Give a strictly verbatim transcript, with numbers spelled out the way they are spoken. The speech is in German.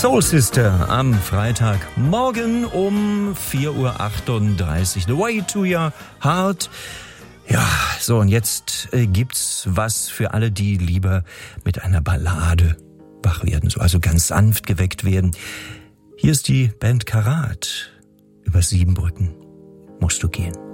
Soul Sister am Freitagmorgen um vier Uhr achtunddreißig. The Way to Your Heart. Ja, so und jetzt äh, gibt's was für alle, die lieber mit einer Ballade wach werden, so also ganz sanft geweckt werden. Hier ist die Band Karat. Über sieben Brücken musst du gehen.